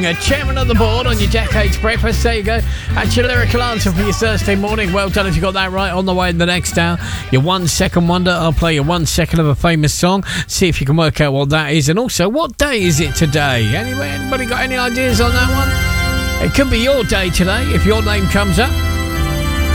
Chairman of the board on your Decades Breakfast. There you go. That's your lyrical answer for your Thursday morning. Well done if you got that right. On the way in the next hour, your 1 second wonder. I'll play you 1 second of a famous song. See if you can work out what that is. And also, what day is it today? Anybody got any ideas on that one? It could be your day today if your name comes up.